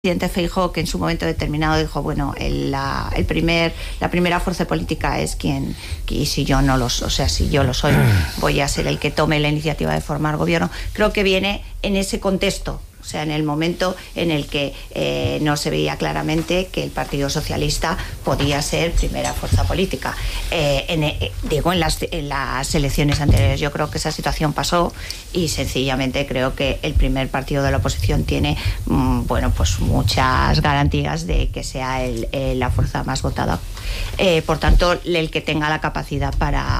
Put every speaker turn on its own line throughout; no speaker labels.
presidente Feijóo, que en su momento determinado dijo, bueno, la primera fuerza política es quien, y si yo lo soy, voy a ser el que tome la iniciativa de formar gobierno. Creo que viene en ese contexto, o sea, en el momento en el que no se veía claramente que el Partido Socialista podía ser primera fuerza política. Digo, en las elecciones anteriores yo creo que esa situación pasó y sencillamente creo que el primer partido de la oposición tiene pues muchas garantías de que sea la fuerza más votada. Por tanto, el que tenga la capacidad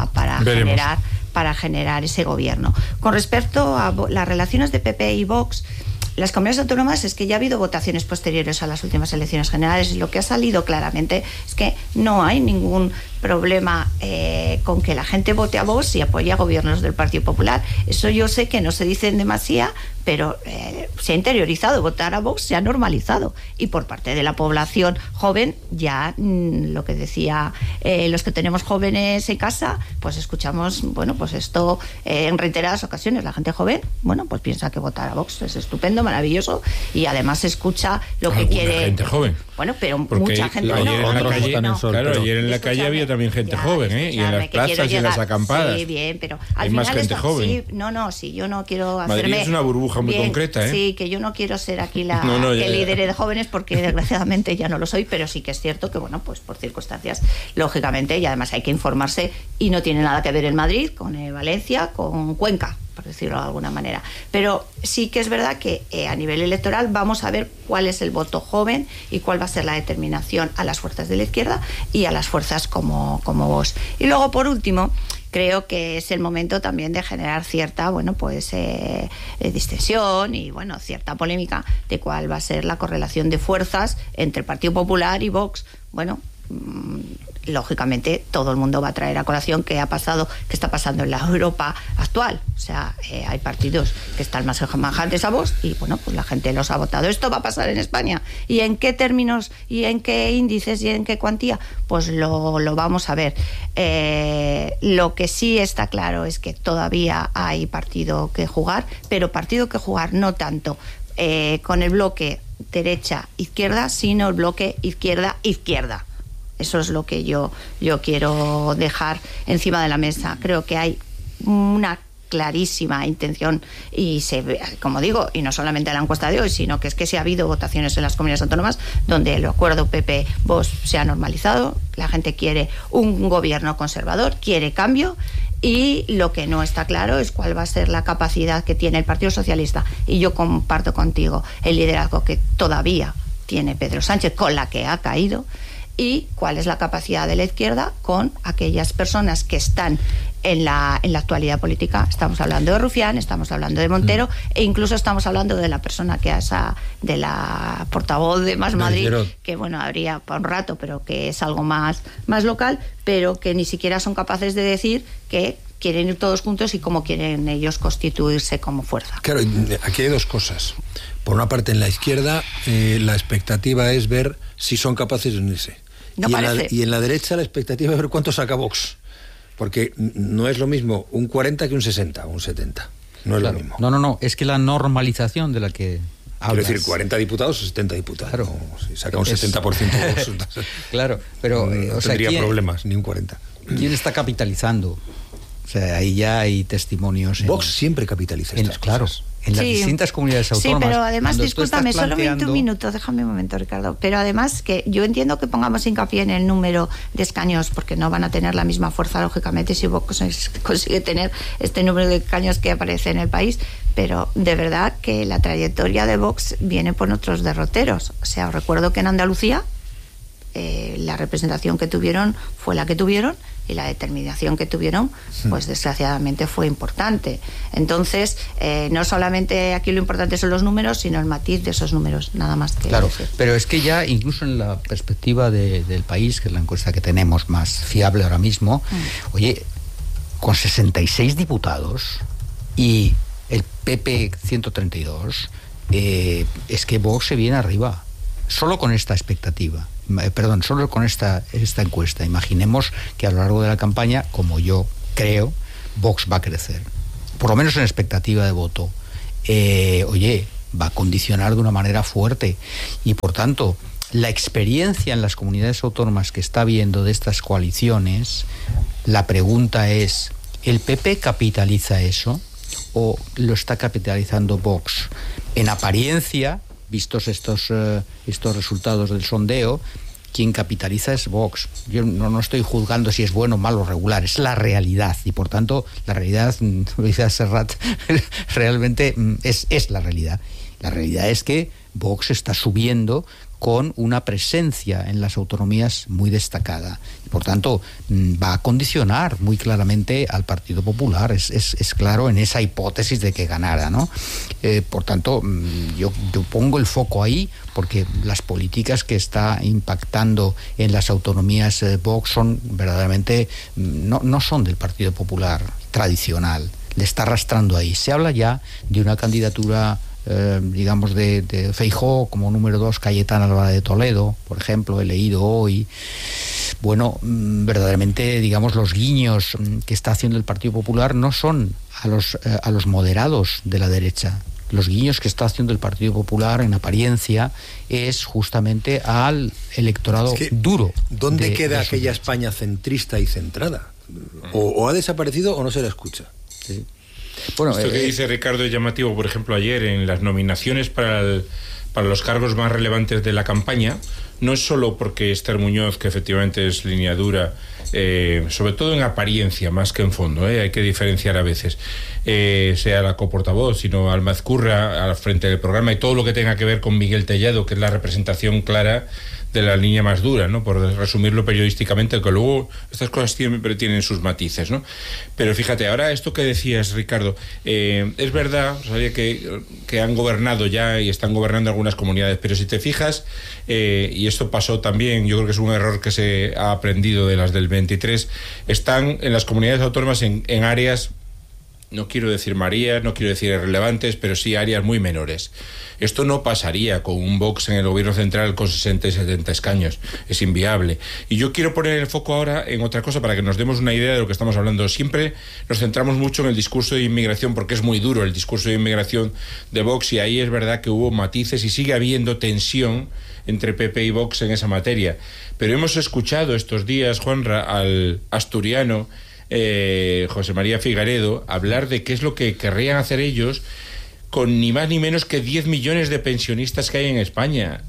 para generar ese gobierno. Con respecto a las relaciones de PP y Vox, las comunidades autónomas, es que ya ha habido votaciones posteriores a las últimas elecciones generales y lo que ha salido claramente es que no hay ningún problema con que la gente vote a Vox y apoye a gobiernos del Partido Popular. Eso yo sé que no se dice en demasía, pero se ha interiorizado. Votar a Vox se ha normalizado y por parte de la población joven ya lo que decía los que tenemos jóvenes en casa, pues escuchamos, pues esto en reiteradas ocasiones. La gente joven, pues piensa que votar a Vox es estupendo, maravilloso, y además escucha lo que quiere.
Gente joven.
Pero porque mucha gente
ayer en la calle había también gente joven, y en las plazas y en las acampadas.
Sí, bien, pero al
hay
final
más gente joven.
Sí, yo no quiero
Madrid
hacerme...
es una burbuja muy concreta,
Sí, que yo no quiero ser aquí la líder de jóvenes, porque desgraciadamente ya no lo soy, pero sí que es cierto que, pues por circunstancias, lógicamente, y además hay que informarse, y no tiene nada que ver en Madrid con Valencia, con Cuenca, por decirlo de alguna manera. Pero sí que es verdad que a nivel electoral vamos a ver cuál es el voto joven y cuál va a ser la determinación a las fuerzas de la izquierda y a las fuerzas como Vox. Y luego, por último, creo que es el momento también de generar cierta, distensión y, cierta polémica de cuál va a ser la correlación de fuerzas entre el Partido Popular y Vox. Lógicamente todo el mundo va a traer a colación qué está pasando en la Europa actual. O sea, hay partidos que están más semejantes a Vox y la gente los ha votado. Esto va a pasar en España. ¿Y en qué términos y en qué índices y en qué cuantía? Pues lo vamos a ver. Lo que sí está claro es que todavía hay partido que jugar, pero partido que jugar no tanto con el bloque derecha-izquierda, sino el bloque izquierda-izquierda. Eso es lo que yo quiero dejar encima de la mesa. Creo que hay una clarísima intención y se ve, como digo, y no solamente la encuesta de hoy, sino que es que sí ha habido votaciones en las comunidades autónomas donde el acuerdo PP-Vox se ha normalizado. La gente quiere un gobierno conservador, quiere cambio, y lo que no está claro es cuál va a ser la capacidad que tiene el Partido Socialista, y yo comparto contigo el liderazgo que todavía tiene Pedro Sánchez, con la que ha caído, y cuál es la capacidad de la izquierda con aquellas personas que están en la actualidad política. Estamos hablando de Rufián, estamos hablando de Montero, e incluso estamos hablando de la persona de la portavoz de Más Madrid, que habría para un rato, pero que es algo más local, pero que ni siquiera son capaces de decir que quieren ir todos juntos y cómo quieren ellos constituirse como fuerza.
Claro, aquí hay dos cosas. Por una parte, en la izquierda, la expectativa es ver si son capaces de unirse. Y en la derecha, la expectativa es ver cuánto saca Vox. Porque no es lo mismo un 40 que un 60 o un 70. No es lo mismo.
No. Es que la normalización de la que hablas...
Quiero decir, 40 diputados o 70 diputados.
Claro.
Si saca un 70% Vox...
Claro, pero...
no tendría problemas, ni un 40.
¿Quién está capitalizando? O sea, ahí ya hay testimonios...
Vox siempre capitaliza estas cosas.
En las distintas comunidades autónomas.
Sí, pero además, discúlpame, solamente un minuto, déjame un momento, Ricardo. Pero además, que yo entiendo que pongamos hincapié en el número de escaños, porque no van a tener la misma fuerza, lógicamente, si Vox consigue tener este número de escaños que aparece en el país. Pero de verdad que la trayectoria de Vox viene por otros derroteros. O sea, os recuerdo que en Andalucía la representación que tuvieron fue la que tuvieron, y la determinación que tuvieron, pues desgraciadamente fue importante. Entonces, no solamente aquí lo importante son los números, sino el matiz de esos números, nada más que decir.
Pero es que ya incluso en la perspectiva del país, que es la encuesta que tenemos más fiable ahora mismo, oye, con 66 diputados y el PP 132, es que Vox se viene arriba, solo con esta expectativa. Solo con esta encuesta. Imaginemos que a lo largo de la campaña, como yo creo, Vox va a crecer, por lo menos en expectativa de voto. va a condicionar de una manera fuerte. Y por tanto, la experiencia en las comunidades autónomas que está habiendo de estas coaliciones, la pregunta es, ¿el PP capitaliza eso o lo está capitalizando Vox? En apariencia, vistos estos resultados del sondeo, quien capitaliza es Vox. Yo no estoy juzgando si es bueno, malo o regular, es la realidad. Y por tanto, la realidad, lo dice Serrat, realmente es la realidad. La realidad es que Vox está subiendo con una presencia en las autonomías muy destacada. Y por tanto, va a condicionar muy claramente al Partido Popular. Es claro en esa hipótesis de que ganara, ¿no? Por tanto, yo pongo el foco ahí porque las políticas que está impactando en las autonomías Vox son verdaderamente, no son del Partido Popular tradicional. Le está arrastrando ahí. Se habla ya de una candidatura digamos de Feijóo como número 2, Cayetana Álvarez de Toledo, por ejemplo, he leído hoy. Bueno, verdaderamente, digamos, los guiños que está haciendo el Partido Popular no son a los moderados de la derecha. Los guiños que está haciendo el Partido Popular, en apariencia, es justamente al electorado duro.
¿Dónde queda aquella España centrista y centrada? O ha desaparecido o no se la escucha.
Sí.
Bueno, esto que dice Ricardo es llamativo. Por ejemplo, ayer en las nominaciones para los cargos más relevantes de la campaña, no es solo porque Esther Muñoz, que efectivamente es línea dura, sobre todo en apariencia más que en fondo, hay que diferenciar a veces, sea la coportavoz, sino Alma Ezcurra al frente del programa y todo lo que tenga que ver con Miguel Tellado, que es la representación clara de la línea más dura, ¿no? Por resumirlo periodísticamente, que luego estas cosas siempre tienen sus matices, ¿no? Pero fíjate, ahora esto que decías, Ricardo, es verdad, sabía que han gobernado ya y están gobernando algunas comunidades, pero si te fijas, y esto pasó también, yo creo que es un error que se ha aprendido de las del 23, están en las comunidades autónomas en áreas, no quiero decir marías, no quiero decir irrelevantes, pero sí áreas muy menores. Esto no pasaría con un Vox en el gobierno central con 60 y 70 escaños. Es inviable. Y yo quiero poner el foco ahora en otra cosa para que nos demos una idea de lo que estamos hablando. Siempre nos centramos mucho en el discurso de inmigración porque es muy duro el discurso de inmigración de Vox y ahí es verdad que hubo matices y sigue habiendo tensión entre PP y Vox en esa materia. Pero hemos escuchado estos días, Juanra, al asturiano José María Figaredo hablar de qué es lo que querrían hacer ellos con ni más ni menos que 10 millones de pensionistas que hay en España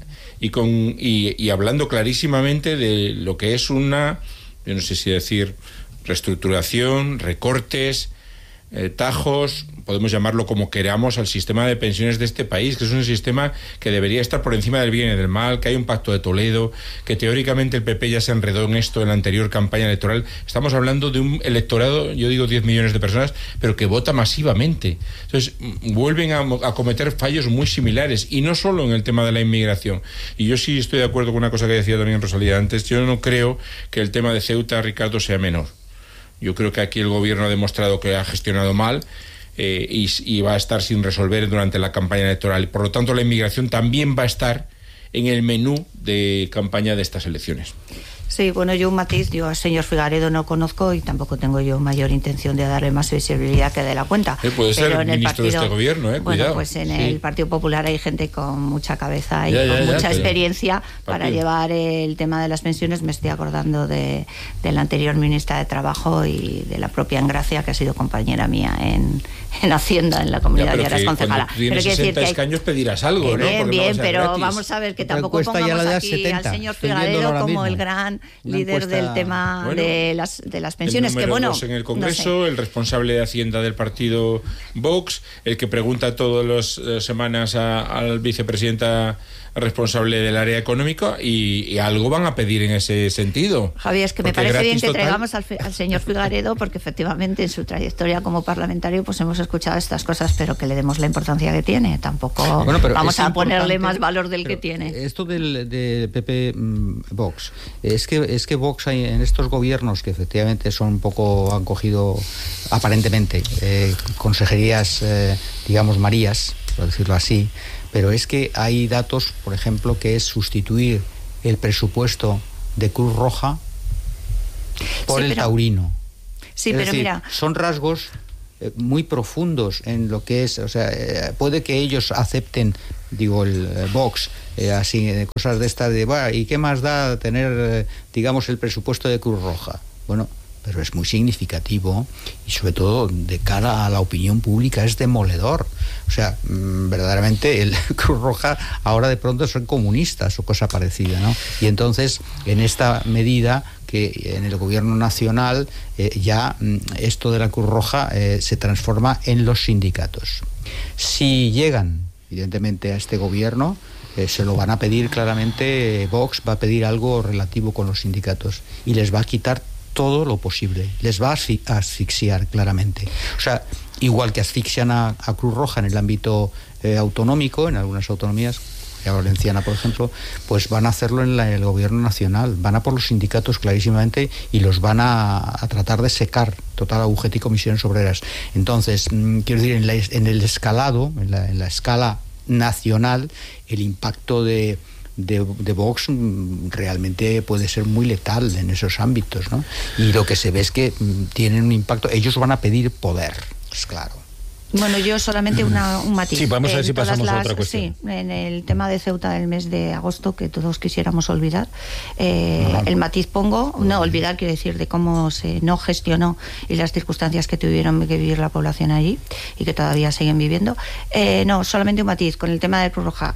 y hablando clarísimamente de lo que es una, yo no sé si decir reestructuración, recortes, tajos, podemos llamarlo como queramos, al sistema de pensiones de este país, que es un sistema que debería estar por encima del bien y del mal, que hay un pacto de Toledo, que teóricamente el PP ya se enredó en esto en la anterior campaña electoral. Estamos hablando de un electorado, yo digo 10 millones de personas, pero que vota masivamente. Entonces, vuelven a cometer fallos muy similares, y no solo en el tema de la inmigración. Y yo sí estoy de acuerdo con una cosa que decía también Rosalía antes, yo no creo que el tema de Ceuta, Ricardo, sea menor. Yo creo que aquí el gobierno ha demostrado que ha gestionado mal y va a estar sin resolver durante la campaña electoral. Por lo tanto, la inmigración también va a estar en el menú de campaña de estas elecciones.
Sí, bueno, yo un matiz, yo al señor Figaredo no conozco y tampoco tengo yo mayor intención de darle más visibilidad que de la cuenta.
Puede ser el ministro de este gobierno,
bueno,
cuidado.
pues en el Partido Popular hay gente con mucha cabeza y con mucha experiencia para llevar el tema de las pensiones. Me estoy acordando de la anterior ministra de Trabajo y de la propia Engracia, que ha sido compañera mía en Hacienda, en la comunidad, y ahora es concejala.
Pero tienes 60 escaños pedirás algo, ¿no?
Bien, pero vamos a ver que tampoco pongamos aquí 70, al señor Figaredo como el gran líder del tema de las pensiones, que bueno,
en el Congreso, no sé. El responsable de Hacienda del partido Vox, el que pregunta todas las semanas al vicepresidenta responsable del área económica, y algo van a pedir en ese sentido.
Javier, es que me parece bien que traigamos al señor Figaredo, porque efectivamente en su trayectoria como parlamentario pues hemos escuchado estas cosas, pero que le demos la importancia que tiene. Tampoco vamos a ponerle más valor del que tiene.
Esto de PP Vox, es que Vox hay en estos gobiernos que efectivamente son un poco, han cogido aparentemente consejerías, digamos, marías, por decirlo así, pero es que hay datos, por ejemplo, que es sustituir el presupuesto de Cruz Roja por el taurino.
Sí, pero
decir,
mira,
son rasgos muy profundos en lo que es, o sea, puede que ellos acepten, digo, el Vox, así, cosas de estas de, bueno, ¿y qué más da tener, digamos, el presupuesto de Cruz Roja? Bueno, pero es muy significativo y sobre todo de cara a la opinión pública es demoledor. O sea, verdaderamente el Cruz Roja ahora de pronto son comunistas o cosa parecida, ¿no? Y entonces, en esta medida que en el gobierno nacional ya esto de la Cruz Roja se transforma en los sindicatos. Si llegan, evidentemente, a este gobierno, se lo van a pedir claramente, Vox va a pedir algo relativo con los sindicatos y les va a quitar todo lo posible, les va a asfixiar claramente. O sea, igual que asfixian a Cruz Roja en el ámbito autonómico, en algunas autonomías, la valenciana por ejemplo, pues van a hacerlo en el gobierno nacional, van a por los sindicatos clarísimamente y los van a tratar de secar, total, UGT y comisiones obreras. Entonces, quiero decir, en el escalado, en la escala nacional, el impacto de Vox realmente puede ser muy letal en esos ámbitos, ¿no? Y lo que se ve es que tienen un impacto, ellos van a pedir poder, es claro.
Bueno, yo solamente un matiz.
Sí, vamos a ver si pasamos a otra cuestión.
Sí, en el tema de Ceuta del mes de agosto, que todos quisiéramos olvidar, el matiz pongo, no olvidar, quiero decir, de cómo se no gestionó y las circunstancias que tuvieron que vivir la población allí y que todavía siguen viviendo. No, solamente un matiz con el tema de Cruz Roja.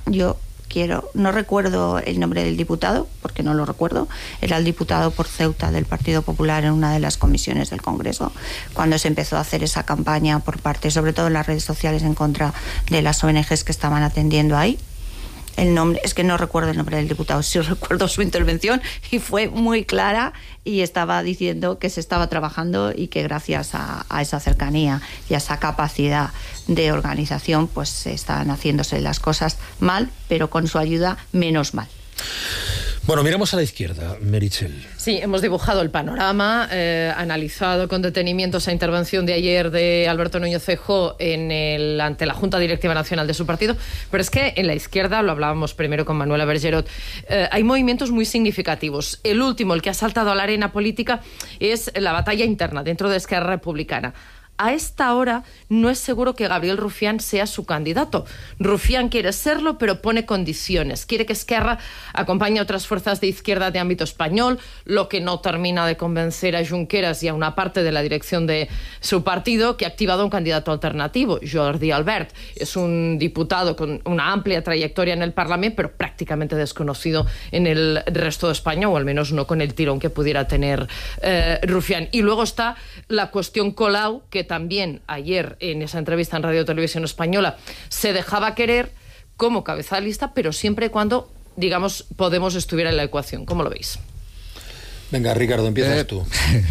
No recuerdo el nombre del diputado, porque no lo recuerdo, era el diputado por Ceuta del Partido Popular en una de las comisiones del Congreso, cuando se empezó a hacer esa campaña por parte, sobre todo en las redes sociales, en contra de las ONGs que estaban atendiendo ahí. El nombre, es que no recuerdo el nombre del diputado, sí recuerdo su intervención y fue muy clara y estaba diciendo que se estaba trabajando y que gracias a esa cercanía y a esa capacidad de organización pues estaban haciéndose las cosas mal, pero con su ayuda menos mal.
Bueno, miramos a la izquierda, Meritxell.
Sí, hemos dibujado el panorama, analizado con detenimiento esa intervención de ayer de Alberto Núñez Feijóo ante la Junta Directiva Nacional de su partido, pero es que en la izquierda, lo hablábamos primero con Manuela Bergerot, hay movimientos muy significativos. El último, el que ha saltado a la arena política, es la batalla interna dentro de Esquerra Republicana. A esta hora no es seguro que Gabriel Rufián sea su candidato. Rufián quiere serlo, pero pone condiciones. Quiere que Esquerra acompañe a otras fuerzas de izquierda de ámbito español, lo que no termina de convencer a Junqueras y a una parte de la dirección de su partido, que ha activado un candidato alternativo. Jordi Albert es un diputado con una amplia trayectoria en el Parlamento, pero prácticamente desconocido en el resto de España, o al menos no con el tirón que pudiera tener Rufián. Y luego está la cuestión Colau, que también ayer en esa entrevista en Radio Televisión Española se dejaba querer como cabeza de lista, pero siempre y cuando, digamos, Podemos estuviera en la ecuación. ¿Cómo lo veis?
Venga, Ricardo, empiezas tú.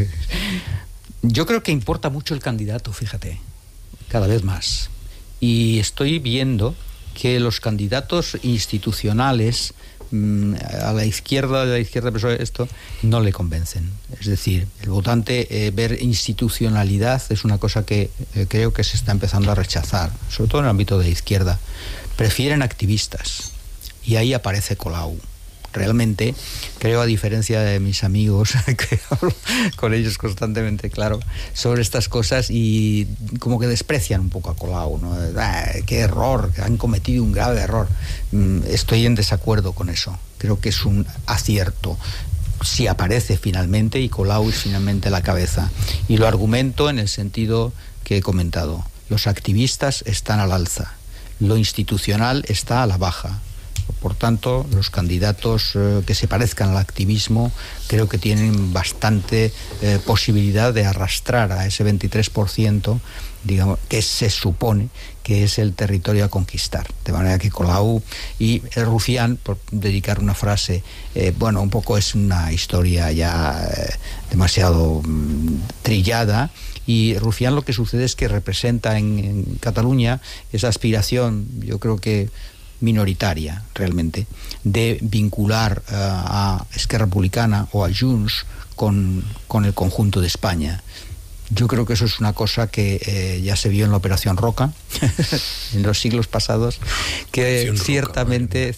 Yo creo que importa mucho el candidato, fíjate, cada vez más. Y estoy viendo que los candidatos institucionales a la izquierda PSOE, esto no le convencen. Es decir, el votante ver institucionalidad es una cosa que creo que se está empezando a rechazar, sobre todo en el ámbito de la izquierda. Prefieren activistas y ahí aparece Colau. Realmente creo, a diferencia de mis amigos, que hablo con ellos constantemente, claro, sobre estas cosas, y como que desprecian un poco a Colau, ¿no? ¡Qué error! Han cometido un grave error. Estoy en desacuerdo con eso. Creo que es un acierto si aparece finalmente y Colau es finalmente la cabeza. Y lo argumento en el sentido que he comentado. Los activistas están al alza, lo institucional está a la baja. Por tanto, los candidatos que se parezcan al activismo creo que tienen bastante posibilidad de arrastrar a ese 23%, digamos, que se supone que es el territorio a conquistar. De manera que Colau y Rufián, por dedicar una frase, bueno, un poco es una historia ya demasiado trillada. Y Rufián, lo que sucede es que representa en Cataluña esa aspiración, yo creo que minoritaria realmente, de vincular a Esquerra Republicana o a Junts con el conjunto de España. Yo creo que eso es una cosa que ya se vio en la Operación Roca en los siglos pasados, que ciertamente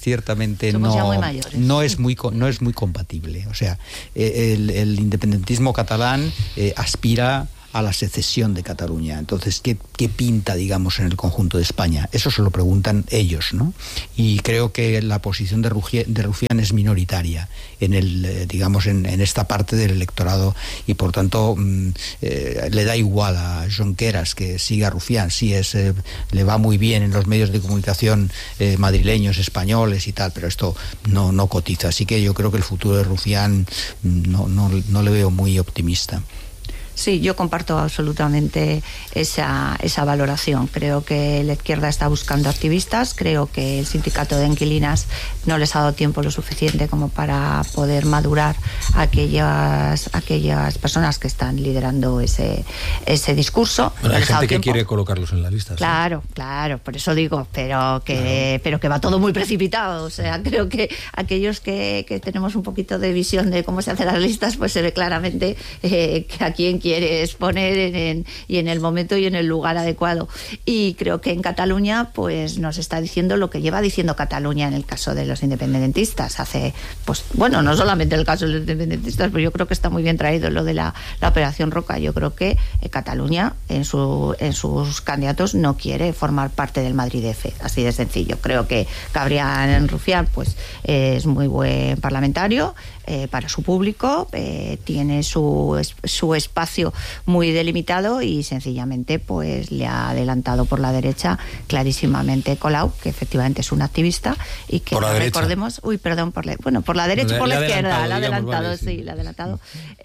no es muy compatible. O sea, el independentismo catalán aspira a la secesión de Cataluña. Entonces, ¿qué pinta, digamos, en el conjunto de España? Eso se lo preguntan ellos, ¿no? Y creo que la posición de Rufián es minoritaria en en esta parte del electorado, y por tanto le da igual a Junqueras que siga Rufián. Sí, le va muy bien en los medios de comunicación madrileños, españoles y tal, pero esto no cotiza. Así que yo creo que el futuro de Rufián no le veo muy optimista.
Sí, yo comparto absolutamente esa valoración. Creo que la izquierda está buscando activistas, creo que el sindicato de inquilinas no les ha dado tiempo lo suficiente como para poder madurar aquellas personas que están liderando ese discurso.
Bueno, hay gente que quiere colocarlos en la lista.
Claro,
¿sí?
Claro, por eso digo, pero que va todo muy precipitado. O sea, creo que aquellos que tenemos un poquito de visión de cómo se hacen las listas, pues se ve claramente que a quién quieres poner y en el momento y en el lugar adecuado. Y creo que en Cataluña pues nos está diciendo lo que lleva diciendo Cataluña en el caso de los independentistas. No solamente en el caso de los independentistas, pero yo creo que está muy bien traído lo de la Operación Roca. Yo creo que Cataluña en sus candidatos no quiere formar parte del Madrid F, así de sencillo. Creo que Gabriel Rufián pues es muy buen parlamentario para su público, tiene su espacio muy delimitado y sencillamente pues le ha adelantado por la derecha clarísimamente Colau, que efectivamente es un activista y que recordemos, por la derecha y por la izquierda, le ha adelantado, le ha adelantado.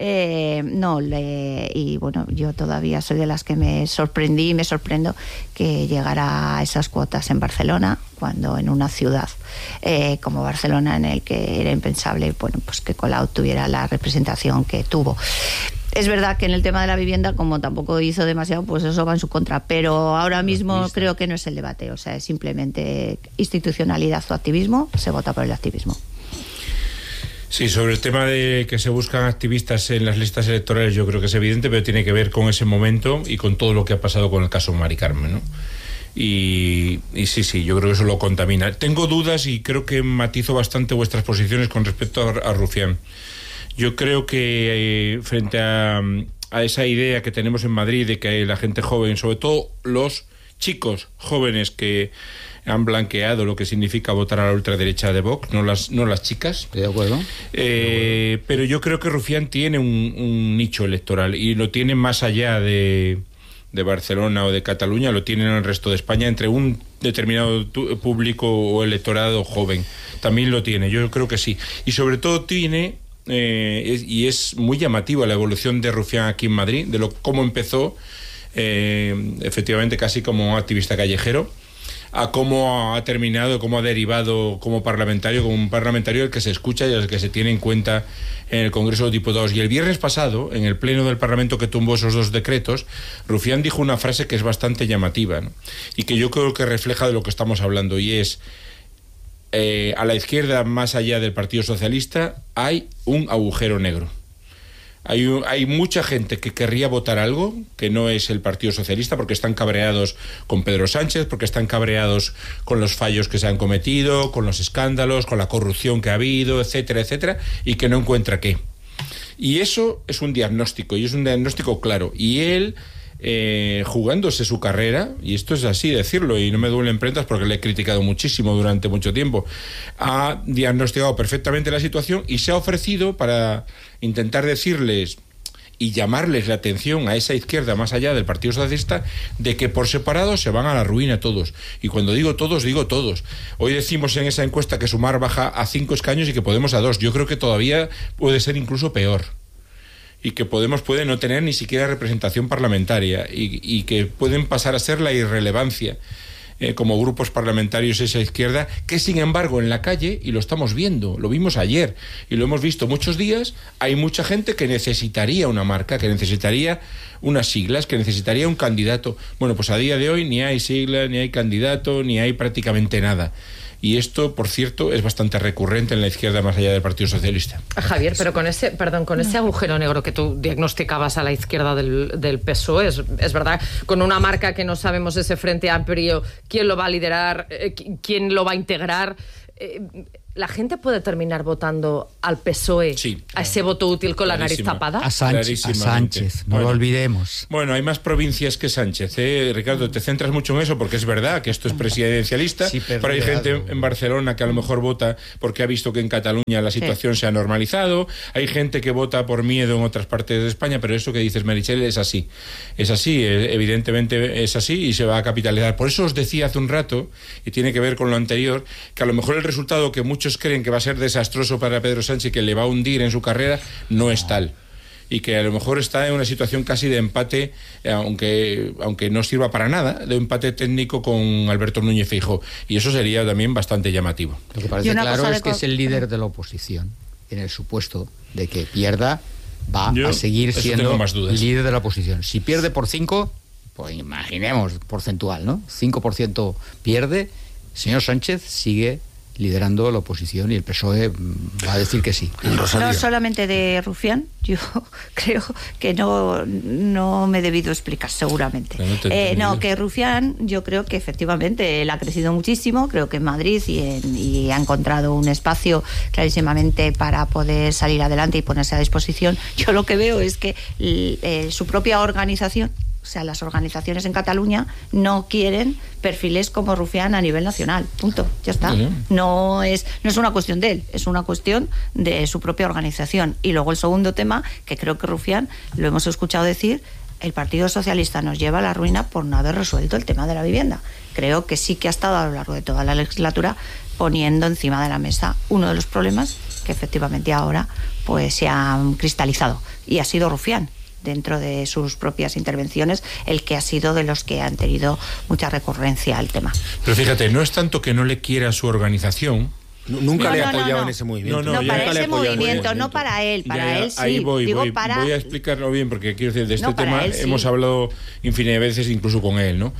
Y bueno, yo todavía soy de las que me sorprendí y me sorprendo que llegara a esas cuotas en Barcelona, cuando en una ciudad como Barcelona, en el que era impensable pues que Colau tuviera la representación que tuvo. Es verdad que en el tema de la vivienda, como tampoco hizo demasiado, pues eso va en su contra, pero ahora mismo creo que no es el debate, o sea, es simplemente institucionalidad o activismo, se vota por el activismo.
Sí, sobre el tema de que se buscan activistas en las listas electorales, yo creo que es evidente, pero tiene que ver con ese momento y con todo lo que ha pasado con el caso Mari Carmen, ¿no? Y sí, yo creo que eso lo contamina. Tengo dudas y creo que matizo bastante vuestras posiciones con respecto a Rufián. Yo creo que frente a esa idea que tenemos en Madrid de que la gente joven, sobre todo los chicos jóvenes que han blanqueado lo que significa votar a la ultraderecha de Vox, no las chicas.
¿De acuerdo?
Pero yo creo que Rufián tiene un nicho electoral y lo tiene más allá de Barcelona o de Cataluña, lo tienen en el resto de España, entre un determinado público o electorado joven. También lo tiene, yo creo que sí. Y sobre todo tiene, y es muy llamativa la evolución de Rufián aquí en Madrid, de cómo empezó, efectivamente casi como un activista callejero, a cómo ha terminado, cómo ha derivado como un parlamentario el que se escucha y el que se tiene en cuenta en el Congreso de Diputados. Y el viernes pasado, en el Pleno del Parlamento que tumbó esos dos decretos, Rufián dijo una frase que es bastante llamativa, ¿no? Y que yo creo que refleja de lo que estamos hablando, y es a la izquierda, más allá del Partido Socialista, hay un agujero negro. Hay mucha gente que querría votar algo que no es el Partido Socialista, porque están cabreados con Pedro Sánchez, porque están cabreados con los fallos que se han cometido, con los escándalos, con la corrupción que ha habido, etcétera, etcétera, y que no encuentra qué. Y eso es un diagnóstico, y es un diagnóstico claro. Y él, jugándose su carrera, y esto es así decirlo, y no me duelen prendas porque le he criticado muchísimo durante mucho tiempo, ha diagnosticado perfectamente la situación y se ha ofrecido para intentar decirles y llamarles la atención a esa izquierda más allá del Partido Socialista de que por separado se van a la ruina todos. Y cuando digo todos, digo todos. Hoy decimos en esa encuesta que Sumar baja a 5 escaños y que Podemos a 2. Yo creo que todavía puede ser incluso peor. Y que Podemos puede no tener ni siquiera representación parlamentaria y que pueden pasar a ser la irrelevancia como grupos parlamentarios esa izquierda, que sin embargo en la calle, y lo estamos viendo, lo vimos ayer y lo hemos visto muchos días, hay mucha gente que necesitaría una marca, que necesitaría unas siglas, que necesitaría un candidato. Bueno, pues a día de hoy ni hay siglas, ni hay candidato, ni hay prácticamente nada. Y esto, por cierto, es bastante recurrente en la izquierda más allá del Partido Socialista.
Javier, pero con ese agujero negro que tú diagnosticabas a la izquierda del PSOE, es verdad, con una marca que no sabemos ese Frente Amplio, quién lo va a liderar, quién lo va a integrar. la gente puede terminar votando al PSOE,
sí,
a ese voto útil con la nariz tapada.
A Sánchez, no lo olvidemos.
Bueno, hay más provincias que Sánchez, Ricardo, te centras mucho en eso porque es verdad que esto es presidencialista, sí, pero hay gente en Barcelona que a lo mejor vota porque ha visto que en Cataluña la situación se ha normalizado, hay gente que vota por miedo en otras partes de España, pero eso que dices, Meritxell, es así, evidentemente es así y se va a capitalizar. Por eso os decía hace un rato, y tiene que ver con lo anterior, que a lo mejor el resultado que muchos creen que va a ser desastroso para Pedro Sánchez, que le va a hundir en su carrera, no es tal. Y que a lo mejor está en una situación casi de empate, aunque no sirva para nada, de empate técnico con Alberto Núñez Feijóo. Y eso sería también bastante llamativo.
Lo que parece claro es que es el líder de la oposición. En el supuesto de que pierda, va a seguir siendo líder de la oposición. Si pierde por 5, pues imaginemos, porcentual, ¿no? 5% pierde, señor Sánchez sigue liderando la oposición y el PSOE va a decir que sí.
No solamente de Rufián, yo creo que no me he debido explicar seguramente. Que Rufián, yo creo que efectivamente él ha crecido muchísimo, creo que en Madrid y ha encontrado un espacio clarísimamente para poder salir adelante y ponerse a disposición. Yo lo que veo es que su propia organización, o sea, las organizaciones en Cataluña no quieren perfiles como Rufián a nivel nacional. Punto. Ya está. No es una cuestión de él, es una cuestión de su propia organización. Y luego el segundo tema, que creo que Rufián, lo hemos escuchado decir, el Partido Socialista nos lleva a la ruina por no haber resuelto el tema de la vivienda. Creo que sí que ha estado a lo largo de toda la legislatura poniendo encima de la mesa uno de los problemas que efectivamente ahora pues se han cristalizado. Y ha sido Rufián, dentro de sus propias intervenciones, el que ha sido de los que han tenido mucha recurrencia al tema.
Pero fíjate, no es tanto que no le quiera su organización.
Nunca le he apoyado en ese movimiento.
No, para ese movimiento, no para él. Para él sí.
Ahí voy a explicarlo bien, porque quiero decir, de este tema hemos hablado infinidad de veces, incluso con él, ¿no?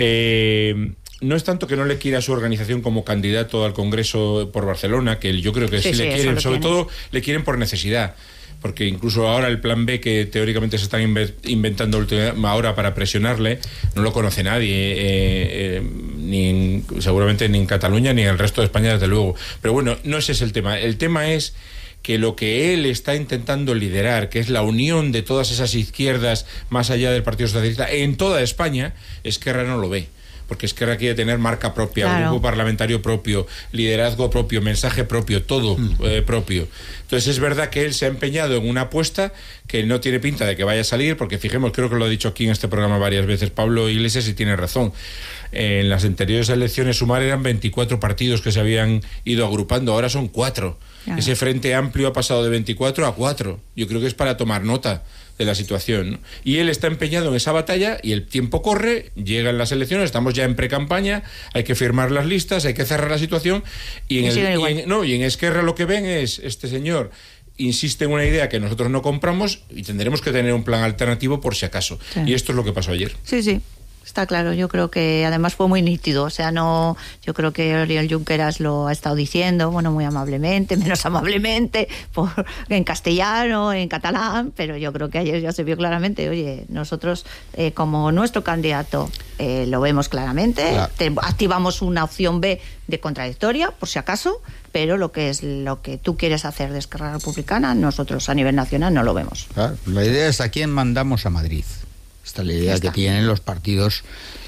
Sí.
No es tanto que no le quiera su organización como candidato al Congreso por Barcelona, que yo creo que sí le quieren, sobre todo le quieren por necesidad. Porque incluso ahora el plan B que teóricamente se están inventando a última hora para presionarle, no lo conoce nadie, seguramente ni en Cataluña ni en el resto de España, desde luego. Pero bueno, no ese es el tema. El tema es que lo que él está intentando liderar, que es la unión de todas esas izquierdas más allá del Partido Socialista en toda España, Esquerra no lo ve. Porque Esquerra quiere tener marca propia, claro, grupo parlamentario propio, liderazgo propio, mensaje propio, todo propio. Entonces es verdad que él se ha empeñado en una apuesta que no tiene pinta de que vaya a salir, porque fijemos, creo que lo ha dicho aquí en este programa varias veces Pablo Iglesias y tiene razón. En las anteriores elecciones Sumar eran 24 partidos que se habían ido agrupando, ahora son 4. Claro. Ese Frente Amplio ha pasado de 24 a 4. Yo creo que es para tomar nota de la situación, ¿no? Y él está empeñado en esa batalla y el tiempo corre, llegan las elecciones, estamos ya en pre-campaña, hay que firmar las listas, hay que cerrar la situación y en Esquerra lo que ven es este señor insiste en una idea que nosotros no compramos y tendremos que tener un plan alternativo por si acaso. Sí. Y esto es lo que pasó ayer.
Sí. Está claro, yo creo que además fue muy nítido, o sea, yo creo que Oriol Junqueras lo ha estado diciendo, bueno, muy amablemente, menos amablemente, en castellano, en catalán, pero yo creo que ayer ya se vio claramente, oye, nosotros como nuestro candidato lo vemos claramente, claro, activamos una opción B de contradictoria, por si acaso, pero lo que tú quieres hacer de Esquerra Republicana, nosotros a nivel nacional no lo vemos.
Claro, la idea es a quién mandamos a Madrid. Esta es la idea que tienen los partidos,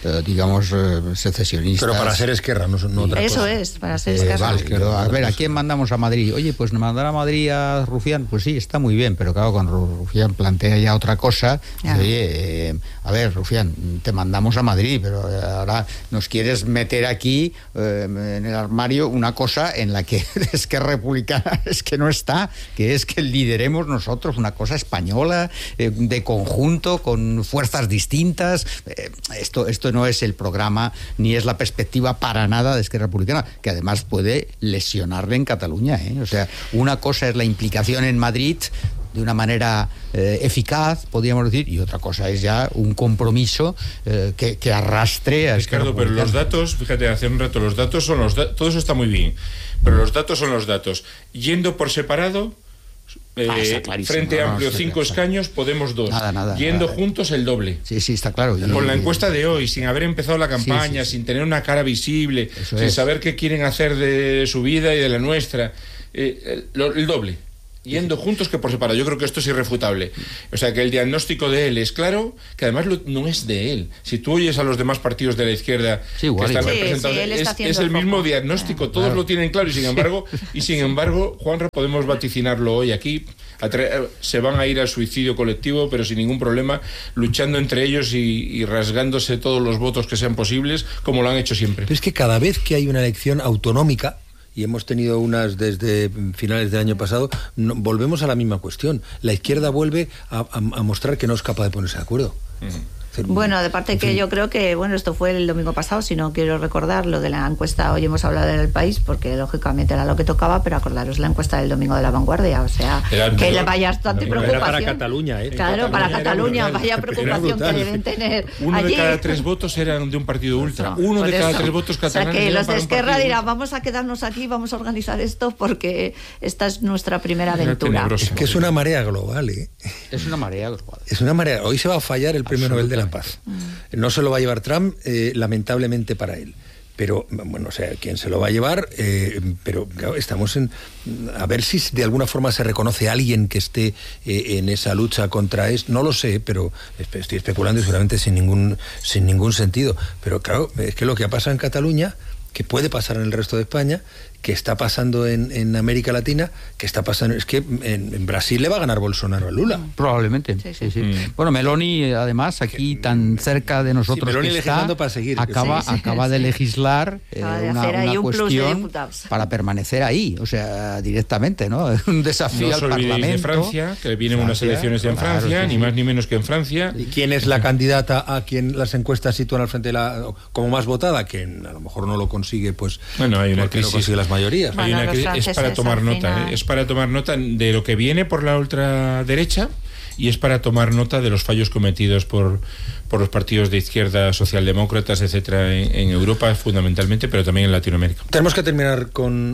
secesionistas.
Pero para ser Esquerra, no otra
eso cosa. Es, para ser Esquerra.
Vale, pero a ver, ¿a quién mandamos a Madrid? Oye, pues mandar a Madrid a Rufián, pues sí, está muy bien, pero claro, cuando Rufián plantea ya otra cosa, oye, a ver, Rufián, te mandamos a Madrid, pero ahora nos quieres meter aquí en el armario una cosa en la que Esquerra Republicana es que no está, que es que lideremos nosotros una cosa española, de conjunto, con fuerzas distintas. Esto no es el programa ni es la perspectiva para nada de Esquerra Republicana, que además puede lesionarle en Cataluña, O sea, una cosa es la implicación en Madrid de una manera eficaz, podríamos decir, y otra cosa es ya un compromiso que arrastre a
Ricardo, pero los datos, fíjate, hace un rato, los datos son los datos, todo eso está muy bien, pero los datos son los datos. Yendo por separado, Frente Amplio 5 escaños, Podemos 2.
Nada,
Yendo juntos el doble.
Sí, está claro.
Con la encuesta de hoy, sin haber empezado la campaña, sin tener una cara visible, sin saber qué quieren hacer de su vida y de la nuestra. El doble. Yendo juntos que por separado. Yo creo que esto es irrefutable. O sea, que el diagnóstico de él es claro, que además no es de él. Si tú oyes a los demás partidos de la izquierda que están representados, es el mismo diagnóstico. Todos lo tienen claro y sin embargo, Juanra, podemos vaticinarlo hoy aquí. Se van a ir al suicidio colectivo, pero sin ningún problema, luchando entre ellos y rasgándose todos los votos que sean posibles, como lo han hecho siempre.
Pero es que cada vez que hay una elección autonómica, y hemos tenido unas desde finales del año pasado, volvemos a la misma cuestión. La izquierda vuelve a mostrar que no es capaz de ponerse de acuerdo.
Bueno, de parte que yo creo que, esto fue el domingo pasado, si no quiero recordar lo de la encuesta, hoy hemos hablado del País, porque lógicamente era lo que tocaba, pero acordaros la encuesta del domingo de La Vanguardia, o sea, que le vaya bastante preocupación.
Era para Cataluña,
Claro, para Cataluña, vaya preocupación que deben tener.
Uno de cada 3 votos eran de un partido ultra. Uno de cada 3 votos catalanes.
O sea, que los de Esquerra dirán, vamos a quedarnos aquí, vamos a organizar esto, porque esta es nuestra primera aventura.
Es que es una marea global, ¿eh?
Es una marea global.
Es una marea. Hoy se va a fallar el premio Nobel de la Paz. No se lo va a llevar Trump, lamentablemente para él. Pero, quién se lo va a llevar, pero claro, estamos a ver si de alguna forma se reconoce a alguien que esté en esa lucha contra esto. No lo sé, pero estoy especulando y seguramente sin ningún sentido. Pero claro, es que lo que ha pasado en Cataluña, que puede pasar en el resto de España, que está pasando en América Latina, que está pasando... Es que en Brasil le va a ganar Bolsonaro a Lula.
Probablemente, sí. Bueno, Meloni, además, aquí tan cerca de nosotros
Meloni
que
legislando para seguir.
Acaba de legislar
una
cuestión para permanecer ahí, o sea, directamente, ¿no? Es un desafío al Parlamento.
De Francia, que vienen unas elecciones en Francia, ni más ni menos que en Francia.
¿Y quién es la candidata a quien las encuestas sitúan al frente de como más votada? Que a lo mejor no lo consigue, pues...
Bueno, hay una crisis.
No consigue las mayorías.
Es para tomar nota, es para tomar nota de lo que viene por la ultraderecha y es para tomar nota de los fallos cometidos por los partidos de izquierda, socialdemócratas, etcétera, en Europa fundamentalmente, pero también en Latinoamérica.
Tenemos que terminar con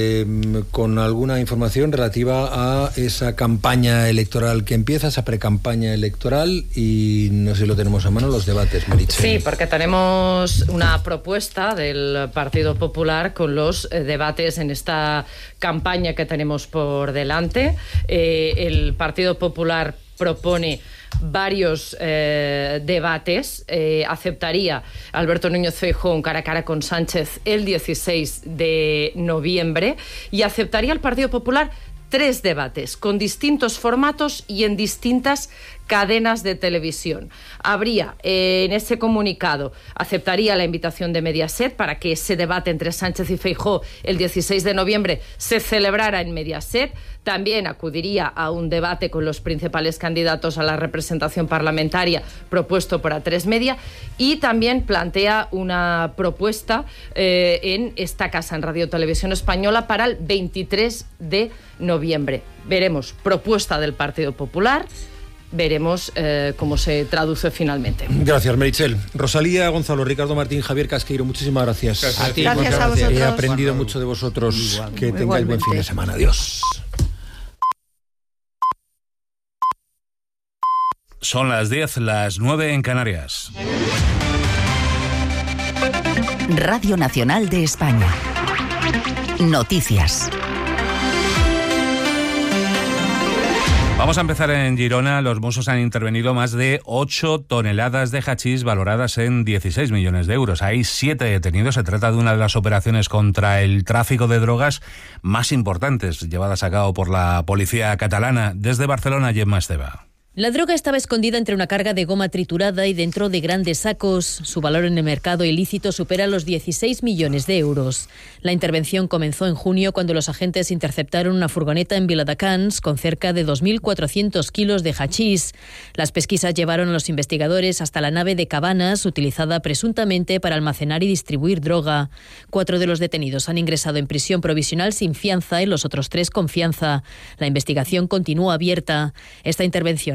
alguna información relativa a esa campaña electoral que empieza, esa precampaña electoral, y no sé si lo tenemos a mano, los debates, Meritxell.
Sí, porque tenemos una propuesta del Partido Popular con los debates en esta campaña que tenemos por delante. El Partido Popular propone varios debates. Aceptaría Alberto Núñez Feijóo un cara a cara con Sánchez el 16 de noviembre y aceptaría el Partido Popular 3 debates con distintos formatos y en distintas cadenas de televisión. Habría, en ese comunicado, aceptaría la invitación de Mediaset para que ese debate entre Sánchez y Feijóo el 16 de noviembre se celebrara en Mediaset. También acudiría a un debate con los principales candidatos a la representación parlamentaria propuesto por A3 Media y también plantea una propuesta en esta casa, en Radio Televisión Española, para el 23 de noviembre. Veremos propuesta del Partido Popular. Veremos cómo se traduce finalmente.
Gracias, Meritxell. Rosalía, Gonzalo, Ricardo Martín, Javier Casqueiro, muchísimas gracias.
Gracias a vosotros.
He aprendido mucho de vosotros. Que tengáis buen fin de semana. Adiós.
Son las 10, las 9 en Canarias.
Radio Nacional de España. Noticias.
Vamos a empezar en Girona. Los Mossos han intervenido más de 8 toneladas de hachís valoradas en 16 millones de euros. Hay 7 detenidos. Se trata de una de las operaciones contra el tráfico de drogas más importantes llevadas a cabo por la policía catalana. Desde Barcelona, Gemma Esteva.
La droga estaba escondida entre una carga de goma triturada y dentro de grandes sacos. Su valor en el mercado ilícito supera los 16 millones de euros. La intervención comenzó en junio cuando los agentes interceptaron una furgoneta en Viladecans con cerca de 2.400 kilos de hachís. Las pesquisas llevaron a los investigadores hasta la nave de Cabanas, utilizada presuntamente para almacenar y distribuir droga. 4 de los detenidos han ingresado en prisión provisional sin fianza y los otros 3 con fianza. La investigación continúa abierta. Esta intervención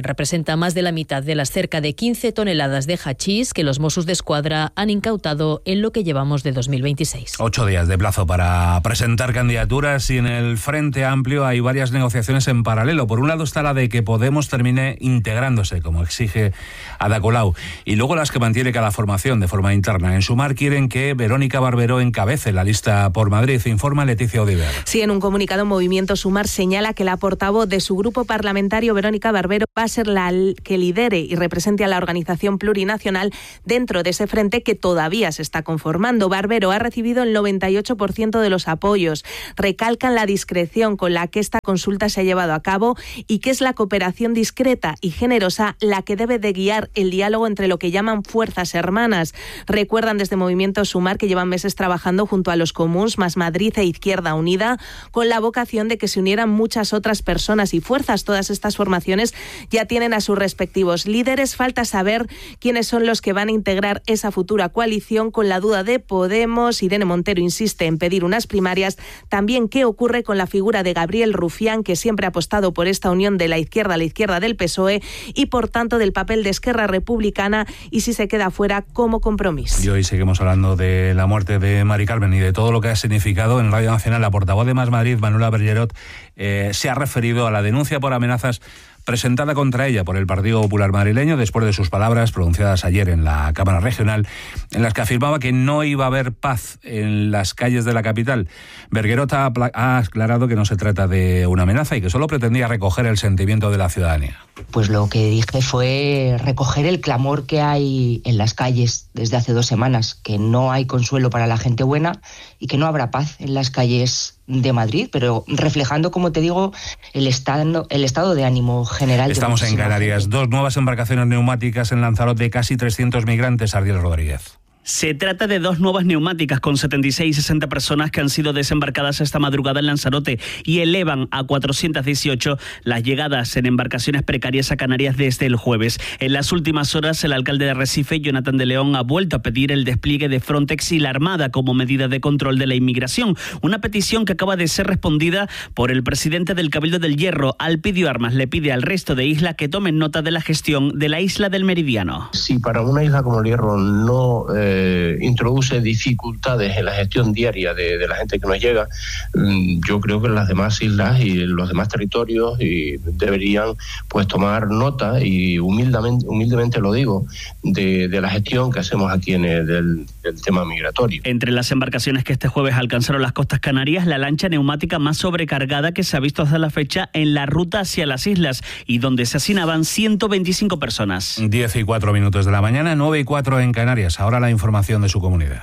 Representa más de la mitad de las cerca de 15 toneladas de hachís que los Mossos d'Esquadra han incautado en lo que llevamos de 2026.
8 días de plazo para presentar candidaturas y en el Frente Amplio hay varias negociaciones en paralelo. Por un lado está la de que Podemos termine integrándose, como exige Ada Colau, y luego las que mantiene cada formación de forma interna. En Sumar quieren que Verónica Barbero encabece la lista por Madrid, informa Leticia Odiver.
Sí, en un comunicado Movimiento Sumar señala que la portavoz de su grupo parlamentario, Verónica Barbero, va a ser la que lidere y represente a la organización plurinacional dentro de ese frente que todavía se está conformando. Barbero ha recibido el 98% de los apoyos. Recalcan la discreción con la que esta consulta se ha llevado a cabo y que es la cooperación discreta y generosa la que debe de guiar el diálogo entre lo que llaman fuerzas hermanas. Recuerdan desde Movimiento Sumar que llevan meses trabajando junto a los Comuns, Más Madrid e Izquierda Unida con la vocación de que se unieran muchas otras personas y fuerzas. Todas estas formaciones ya tienen a sus respectivos líderes. Falta saber quiénes son los que van a integrar esa futura coalición, con la duda de Podemos. Irene Montero insiste en pedir unas primarias. También qué ocurre con la figura de Gabriel Rufián, que siempre ha apostado por esta unión de la izquierda a la izquierda del PSOE y por tanto del papel de Esquerra Republicana, y si se queda fuera como Compromís.
Y hoy seguimos hablando de la muerte de Mari Carmen y de todo lo que ha significado. En Radio Nacional, la portavoz de Más Madrid, Manuela Bergerot, se ha referido a la denuncia por amenazas presentada contra ella por el Partido Popular madrileño después de sus palabras pronunciadas ayer en la Cámara Regional, en las que afirmaba que no iba a haber paz en las calles de la capital. Bergerot ha aclarado que no se trata de una amenaza y que solo pretendía recoger el sentimiento de la ciudadanía.
Pues lo que dije fue recoger el clamor que hay en las calles desde hace 2 semanas, que no hay consuelo para la gente buena y que no habrá paz en las calles de Madrid, pero reflejando, como te digo, el estado de ánimo general.
Estamos en Canarias. 2 nuevas embarcaciones neumáticas en Lanzarote de casi 300 migrantes. Ardiel Rodríguez.
Se trata de 2 nuevas neumáticas con 76 y 60 personas que han sido desembarcadas esta madrugada en Lanzarote y elevan a 418 las llegadas en embarcaciones precarias a Canarias desde el jueves. En las últimas horas, el alcalde de Arrecife, Jonathan de León, ha vuelto a pedir el despliegue de Frontex y la Armada como medida de control de la inmigración. Una petición que acaba de ser respondida por el presidente del Cabildo del Hierro. Alpidio Armas le pide al resto de islas que tomen nota de la gestión de la isla del Meridiano.
Si para una isla como el Hierro no introduce dificultades en la gestión diaria de la gente que nos llega, yo creo que las demás islas y los demás territorios deberían pues tomar nota, y humildemente lo digo, de la gestión que hacemos aquí en el tema migratorio.
Entre las embarcaciones que este jueves alcanzaron las costas canarias, la lancha neumática más sobrecargada que se ha visto hasta la fecha en la ruta hacia las islas y donde se hacinaban 125 personas.
10:04 de la mañana, 9:04 en Canarias. Ahora la información de su comunidad.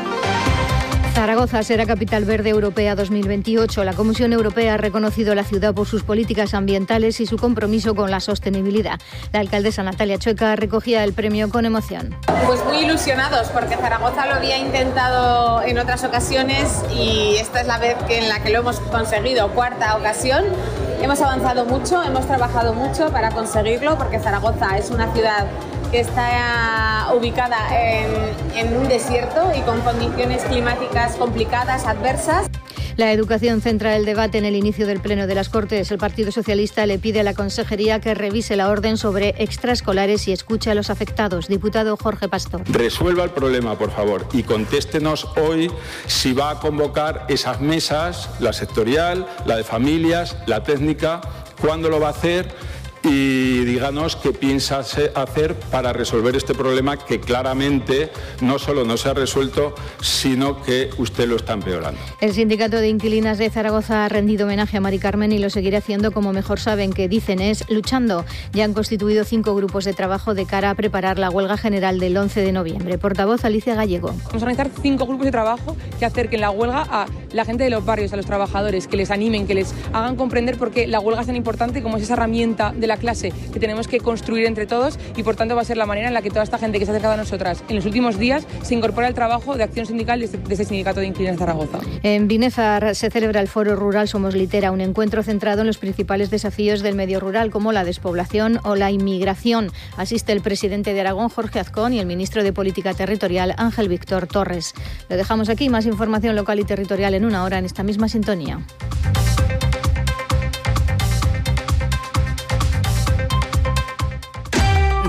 Zaragoza será capital verde europea 2028. La Comisión Europea ha reconocido la ciudad por sus políticas ambientales y su compromiso con la sostenibilidad. La alcaldesa Natalia Chueca recogía el premio con emoción.
Pues muy ilusionados, porque Zaragoza lo había intentado en otras ocasiones y esta es la vez en la que lo hemos conseguido, 4ª ocasión. Hemos avanzado mucho, hemos trabajado mucho para conseguirlo, porque Zaragoza es una ciudad que está ubicada en un desierto y con condiciones climáticas complicadas, adversas.
La educación centra el debate en el inicio del Pleno de las Cortes. El Partido Socialista le pide a la Consejería que revise la orden sobre extraescolares y escuche a los afectados. Diputado Jorge Pastor.
Resuelva el problema, por favor, y contéstenos hoy si va a convocar esas mesas, la sectorial, la de familias, la técnica, cuándo lo va a hacer. Y díganos qué piensa hacer para resolver este problema que claramente no solo no se ha resuelto, sino que usted lo está empeorando.
El Sindicato de Inquilinas de Zaragoza ha rendido homenaje a Mari Carmen y lo seguirá haciendo como mejor saben, que dicen es luchando. Ya han constituido 5 grupos de trabajo de cara a preparar la huelga general del 11 de noviembre. Portavoz Alicia Gallego.
Vamos a organizar 5 grupos de trabajo que acerquen la huelga a la gente de los barrios, a los trabajadores, que les animen, que les hagan comprender por qué la huelga es tan importante, como es esa herramienta de la clase que tenemos que construir entre todos, y por tanto va a ser la manera en la que toda esta gente que se ha acercado a nosotras en los últimos días se incorpora al trabajo de acción sindical de este Sindicato de Inquilinos de Zaragoza.
En Binéfar se celebra el Foro Rural Somos Litera, un encuentro centrado en los principales desafíos del medio rural, como la despoblación o la inmigración. Asiste el presidente de Aragón, Jorge Azcón, y el ministro de Política Territorial, Ángel Víctor Torres. Lo dejamos aquí. Más información local y territorial en una hora en esta misma sintonía.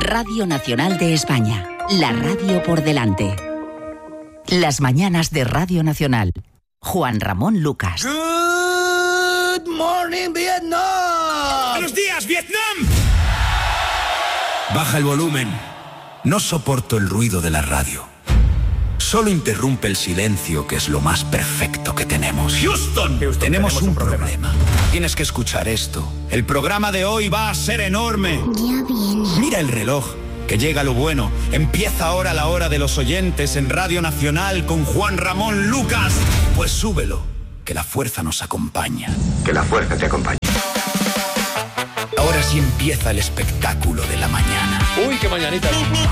Radio Nacional de España. La radio por delante. Las mañanas de Radio Nacional. Juan Ramón Lucas.
Good morning, Vietnam.
Buenos días, Vietnam.
Baja el volumen. No soporto el ruido de la radio. Solo interrumpe el silencio, que es lo más perfecto que tenemos.
Houston,
tenemos un problema. Tienes que escuchar esto. El programa de hoy va a ser enorme.
Ya viene.
Mira el reloj, que llega lo bueno. Empieza ahora la hora de los oyentes en Radio Nacional con Juan Ramón Lucas. Pues súbelo, que la fuerza nos acompaña.
Que la fuerza te acompañe.
Ahora sí empieza el espectáculo de la mañana.
Uy, qué mañanita.